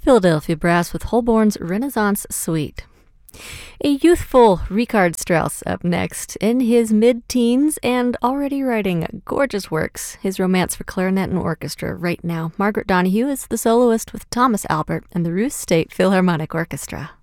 Philadelphia Brass with Holborn's Renaissance Suite. A youthful Richard Strauss up next. In his mid-teens and already writing gorgeous works, his Romance for Clarinet and Orchestra right now. Margaret Donohue is the soloist with Thomas Albert and the Ruth State Philharmonic Orchestra.